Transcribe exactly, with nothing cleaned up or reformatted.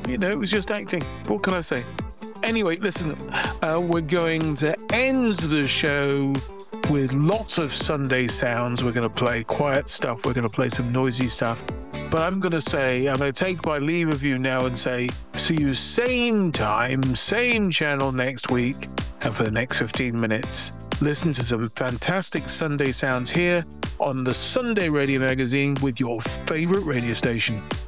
you know, it was just acting. What can I say? Anyway, listen, uh, we're going to end the show with lots of Sunday sounds. We're going to play quiet stuff. We're going to play some noisy stuff. But I'm going to say, I'm going to take my leave of you now and say, see you same time, same channel next week. And for the next fifteen minutes, listen to some fantastic Sunday sounds here on the Sunday Radio Magazine with your favorite radio station.